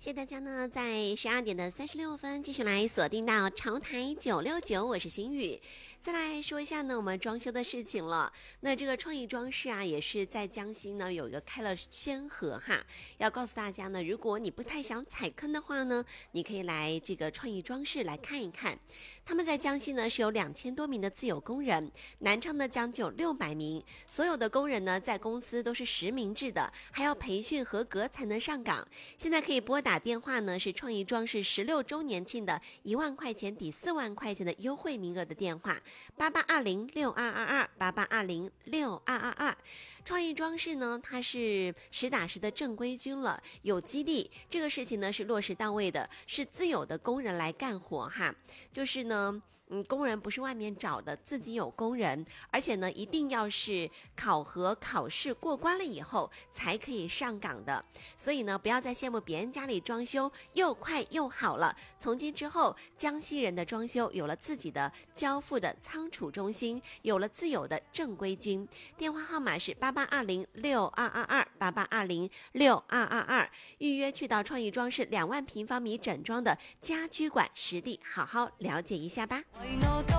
谢谢大家呢，在12点36分继续来锁定到潮台969，我是心雨。再来说一下呢，我们装修的事情了。那这个创意装饰啊，也是在江西呢有一个开了先河哈。要告诉大家呢，如果你不太想踩坑的话呢，你可以来这个创意装饰来看一看。他们在江西呢是有2000多名的自有工人，南昌呢将就600名，所有的工人呢在公司都是实名制的，还要培训合格才能上岗。现在可以拨打电话呢，是创意装饰16周年庆的1万块钱抵4万块钱的优惠名额的电话，88206222，88206222。创意装饰呢，它是实打实的正规军了，有基地，这个事情呢是落实到位的，是自有的工人来干活哈，就是呢。工人不是外面找的，自己有工人，而且呢，一定要是考核考试过关了以后才可以上岗的。所以呢，不要再羡慕别人家里装修又快又好了。从今之后，江西人的装修有了自己的交付的仓储中心，有了自有的正规军。电话号码是88206222，88206222，预约去到创意装饰2万平方米整装的家居馆实地好好了解一下吧。